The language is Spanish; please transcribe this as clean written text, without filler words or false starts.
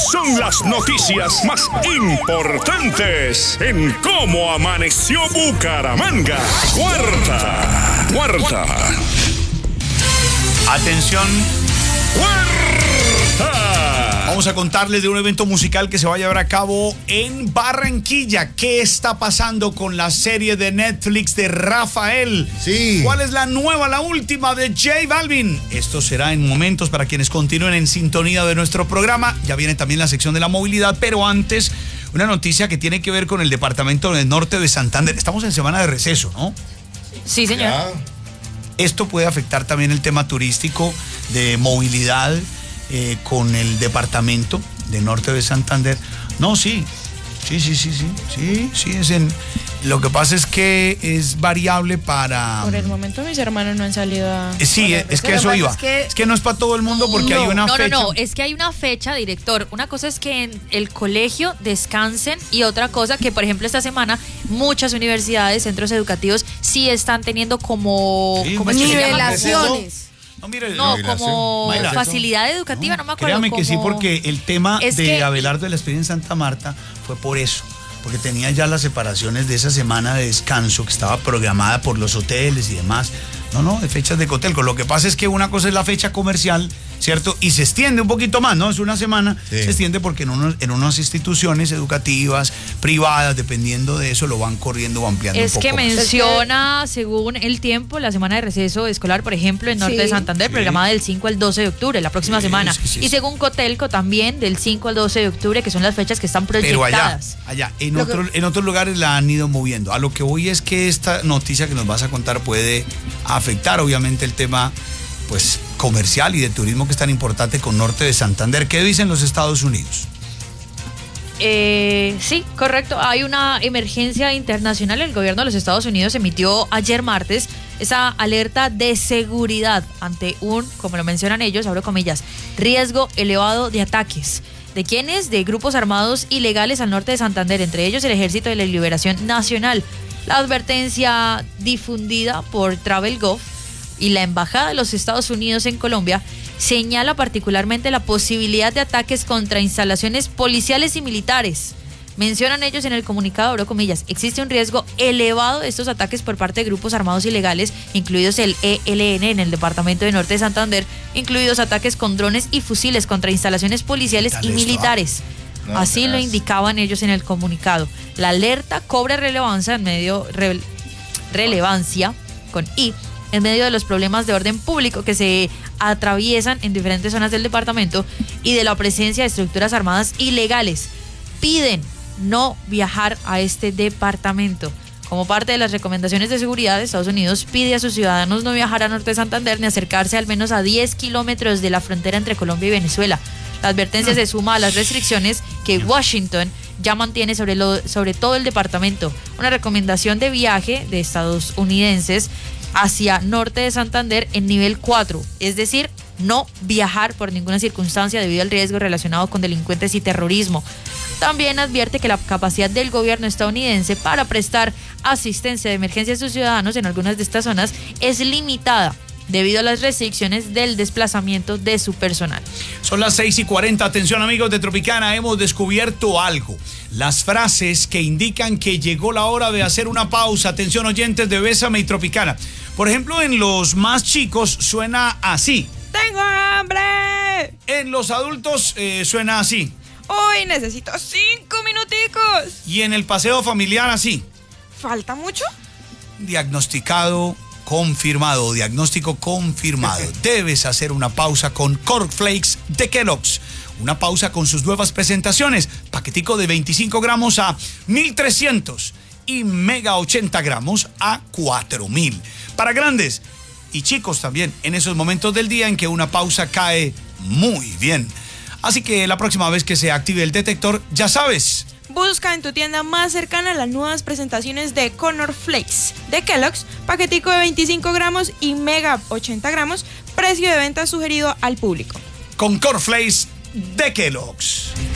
son las noticias más importantes en Cómo Amaneció Bucaramanga. Cuarta. Atención. Cuarta. Vamos a contarles de un evento musical que se va a llevar a cabo en Barranquilla. ¿Qué está pasando con la serie de Netflix de Rafael? Sí. ¿Cuál es la nueva, la última de J Balvin? Esto será en momentos para quienes continúen en sintonía de nuestro programa. Ya viene también la sección de la movilidad, pero antes, una noticia que tiene que ver con el departamento del norte de Santander. Estamos en semana de receso, ¿no? Sí, señor. Ya. Esto puede afectar también el tema turístico de movilidad con el departamento de norte de Santander. No, sí, es en... Lo que pasa es que es variable para... Por el momento mis hermanos no han salido a... Sí, es que eso iba. Es que no es para todo el mundo porque hay una fecha. No, es que hay una fecha, director. Una cosa es que en el colegio descansen y otra cosa que, por ejemplo, esta semana muchas universidades, centros educativos sí están teniendo como... Sí, ¿cómo es que se llama? Nivelaciones. No, mire, No, Nivelación. como Mayra. facilidad educativa, no me acuerdo. Créame que sí, como- porque el tema Es de que- Abelardo de la Espera en Santa Marta fue por eso. Porque tenía ya las separaciones de esa semana de descanso que estaba programada por los hoteles y demás. No, de fechas de Cotelco. Lo que pasa es que una cosa es la fecha comercial, ¿cierto? Y se extiende un poquito más, ¿no? Es una semana, Sí. se extiende porque en unas instituciones educativas, privadas, dependiendo de eso, lo van corriendo o ampliando Es un poco que más. menciona, según el tiempo, la semana de receso escolar, por ejemplo, en norte Sí. de Santander, Sí. programada del 5 al 12 de octubre, la próxima semana. Sí. Y según Cotelco también, del 5 al 12 de octubre, que son las fechas que están Pero proyectadas. allá, en otros lugares la han ido moviendo. A lo que voy es que esta noticia que nos vas a contar puede afectar, obviamente, el tema, pues, comercial y de turismo que es tan importante con norte de Santander. ¿Qué dicen los Estados Unidos? Sí, correcto. Hay una emergencia internacional. El gobierno de los Estados Unidos emitió ayer martes esa alerta de seguridad ante un, como lo mencionan ellos, abro comillas, riesgo elevado de ataques. ¿De quiénes? De grupos armados ilegales al norte de Santander, entre ellos el Ejército de la Liberación Nacional. La advertencia difundida por TravelGov y la Embajada de los Estados Unidos en Colombia señala particularmente la posibilidad de ataques contra instalaciones policiales y militares. Mencionan ellos en el comunicado, abro comillas, existe un riesgo elevado de estos ataques por parte de grupos armados ilegales, incluidos el ELN en el departamento de Norte de Santander, incluidos ataques con drones y fusiles contra instalaciones policiales y militares. No, Así lo gracias. indicaban ellos en el comunicado. La alerta cobra relevancia relevancia con I en medio de los problemas de orden público que se atraviesan en diferentes zonas del departamento y de la presencia de estructuras armadas ilegales. Piden no viajar a este departamento. Como parte de las recomendaciones de seguridad, Estados Unidos pide a sus ciudadanos no viajar a norte de Santander ni acercarse al menos a 10 kilómetros de la frontera entre Colombia y Venezuela. La advertencia se suma a las restricciones que Washington ya mantiene sobre todo el departamento. Una recomendación de viaje de estadounidenses hacia norte de Santander en nivel 4, es decir, no viajar por ninguna circunstancia debido al riesgo relacionado con delincuentes y terrorismo. También advierte que la capacidad del gobierno estadounidense para prestar asistencia de emergencia a sus ciudadanos en algunas de estas zonas es limitada debido a las restricciones del desplazamiento de su personal. Son las 6:40. Atención, amigos de Tropicana, hemos descubierto algo. Las frases que indican que llegó la hora de hacer una pausa. Atención, oyentes de Bésame y Tropicana. Por ejemplo, en los más chicos suena así. ¡Tengo hambre! En los adultos suena así. ¡Uy, necesito 5 minuticos! Y en el paseo familiar así. ¿Falta mucho? Diagnosticado, confirmado, diagnóstico confirmado. Debes hacer una pausa con Cornflakes de Kellogg's. Una pausa con sus nuevas presentaciones. Paquetico de 25 gramos a 1,300 y mega 80 gramos a 4,000. Para grandes y chicos también, en esos momentos del día en que una pausa cae muy bien. Así que la próxima vez que se active el detector, ya sabes. Busca en tu tienda más cercana las nuevas presentaciones de Cornflakes de Kellogg's, paquetico de 25 gramos y mega 80 gramos, precio de venta sugerido al público. Con Cornflakes de Kellogg's.